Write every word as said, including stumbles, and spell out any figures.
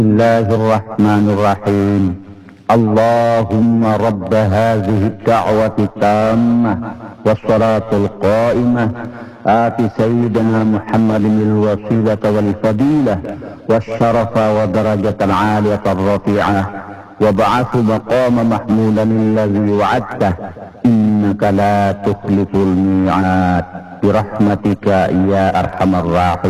بسم الله الرحمن الرحيم. اللهم رب هذه الدعوة التامة والصلاة القائمة آت سيدنا محمد الوسيلة والفضيلة والشرف ودرجة العالية الرفيعة وابعث مقام محمودا الذي وعدته إنك لا تخلف الميعاد برحمتك يا أرحم الراحمين.